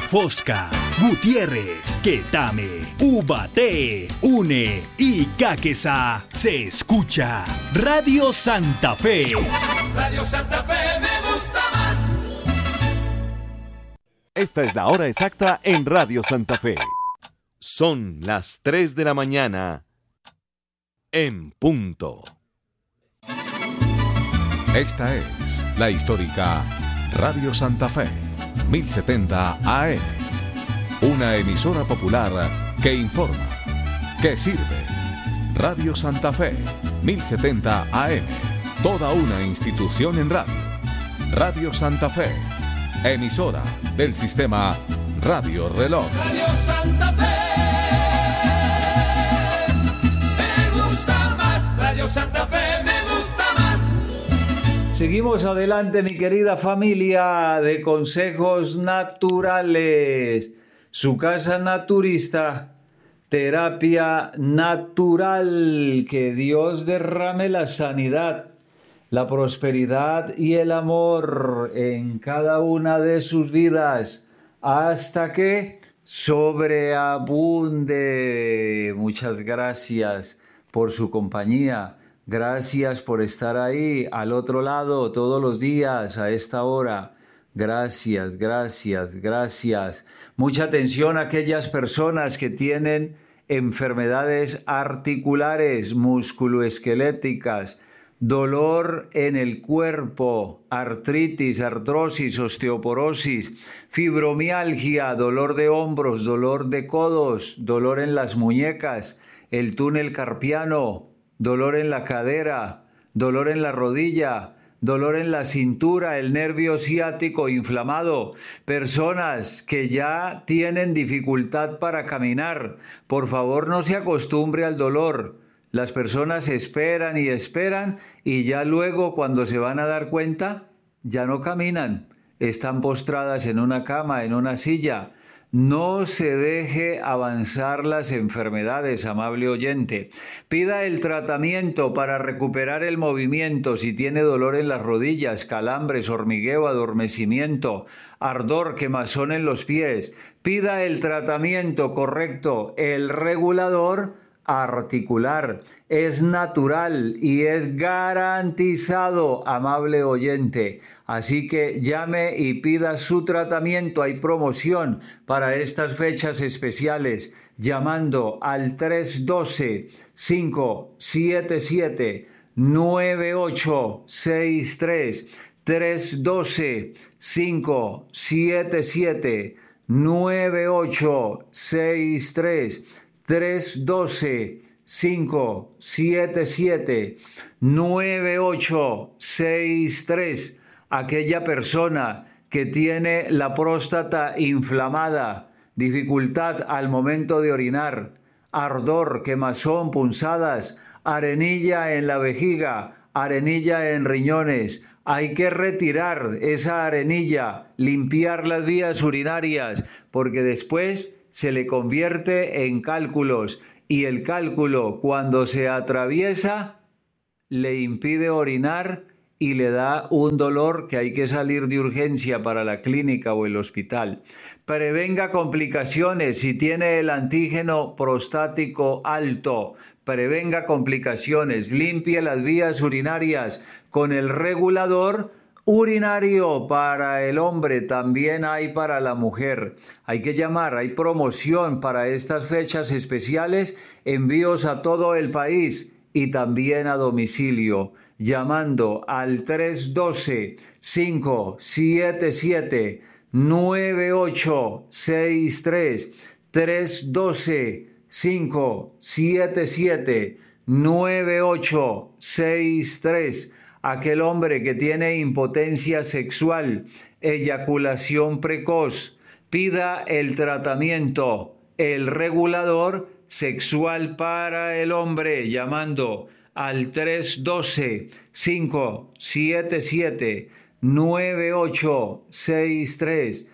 Fosca, Gutiérrez, Quetame, Ubaté, Une y Caquesa. Se escucha Radio Santa Fe. Radio Santa Fe me gusta más. Esta es la hora exacta en Radio Santa Fe. Son las 3 de la mañana en punto. Esta es la histórica Radio Santa Fe, 1070 AM. Una emisora popular que informa, que sirve. Radio Santa Fe, 1070 AM. Toda una institución en radio. Radio Santa Fe, emisora del sistema Radio Reloj. Radio Santa Fe me gusta más. Radio Santa Fe me gusta más. Seguimos adelante, mi querida familia de Consejos Naturales. Su casa naturista, terapia natural. Que Dios derrame la sanidad, la prosperidad y el amor en cada una de sus vidas, hasta que sobreabunde. Muchas gracias por su compañía. Gracias por estar ahí al otro lado todos los días a esta hora. Gracias, gracias, gracias. Mucha atención a aquellas personas que tienen enfermedades articulares, musculoesqueléticas, dolor en el cuerpo, artritis, artrosis, osteoporosis, fibromialgia, dolor de hombros, dolor de codos, dolor en las muñecas, el túnel carpiano, dolor en la cadera, dolor en la rodilla, dolor en la cintura, el nervio ciático inflamado, personas que ya tienen dificultad para caminar. Por favor, no se acostumbre al dolor. Las personas esperan y ya luego, cuando se van a dar cuenta, ya no caminan. Están postradas en una cama, en una silla. No se deje avanzar las enfermedades, amable oyente. Pida el tratamiento para recuperar el movimiento si tiene dolor en las rodillas, calambres, hormigueo, adormecimiento, ardor, quemazón en los pies. Pida el tratamiento correcto, el regulador articular. Es natural y es garantizado, amable oyente. Así que llame y pida su tratamiento. Hay promoción para estas fechas especiales llamando al 312-577-9863. 312-577-9863. 312-577-9863. Aquella persona que tiene la próstata inflamada, dificultad al momento de orinar, ardor, quemazón, punzadas, arenilla en la vejiga, arenilla en riñones. Hay que retirar esa arenilla, limpiar las vías urinarias, porque después se le convierte en cálculos, y el cálculo, cuando se atraviesa, le impide orinar y le da un dolor que hay que salir de urgencia para la clínica o el hospital. Prevenga complicaciones si tiene el antígeno prostático alto. Prevenga complicaciones. Limpie las vías urinarias con el regulador urinario para el hombre, también hay para la mujer. Hay que llamar, hay promoción para estas fechas especiales, envíos a todo el país y también a domicilio, llamando al 312-577-9863, 312-577-9863. Aquel hombre que tiene impotencia sexual, eyaculación precoz, pida el tratamiento, el regulador sexual para el hombre, llamando al 312-577-9863,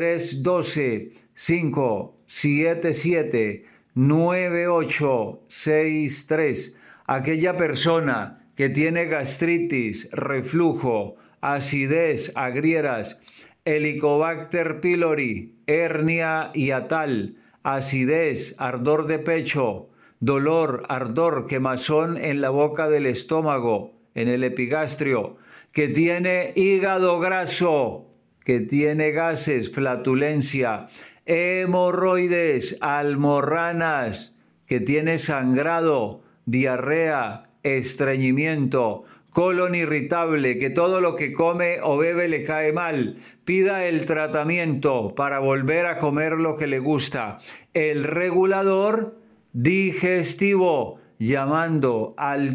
312-577-9863. Aquella persona que tiene gastritis, reflujo, acidez, agrieras, Helicobacter pylori, hernia hiatal, acidez, ardor de pecho, dolor, ardor, quemazón en la boca del estómago, en el epigastrio, que tiene hígado graso, que tiene gases, flatulencia, hemorroides, almorranas, que tiene sangrado, diarrea, estreñimiento, colon irritable, que todo lo que come o bebe le cae mal, pida el tratamiento para volver a comer lo que le gusta. El regulador digestivo, llamando al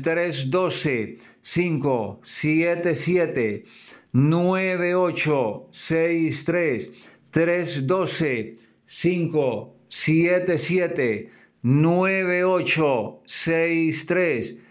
312-577-9863, 312-577-9863,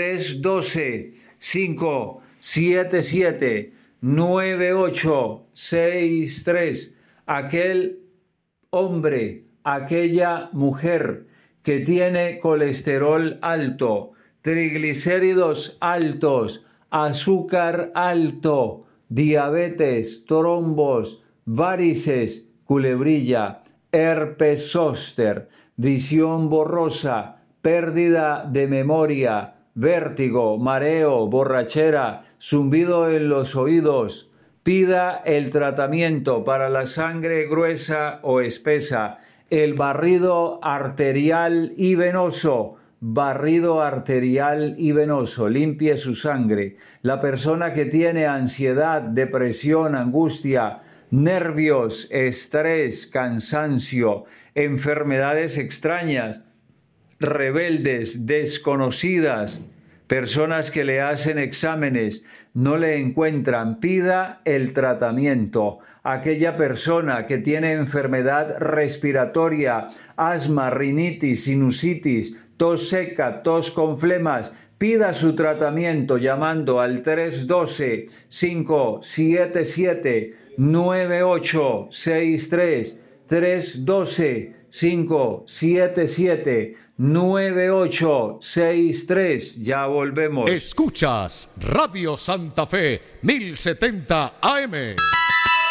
312-577-9863. Aquel hombre, aquella mujer que tiene colesterol alto, triglicéridos altos, azúcar alto, diabetes, trombos, varices, culebrilla, herpes zóster, visión borrosa, pérdida de memoria, vértigo, mareo, borrachera, zumbido en los oídos. Pida el tratamiento para la sangre gruesa o espesa, el barrido arterial y venoso. Barrido arterial y venoso, limpie su sangre. La persona que tiene ansiedad, depresión, angustia, nervios, estrés, cansancio, enfermedades extrañas, rebeldes, desconocidas, personas que le hacen exámenes, no le encuentran, pida el tratamiento. Aquella persona que tiene enfermedad respiratoria, asma, rinitis, sinusitis, tos seca, tos con flemas, pida su tratamiento llamando al 312-577-9863, 312-577-9863. Ya volvemos. Escuchas Radio Santa Fe 1070 AM.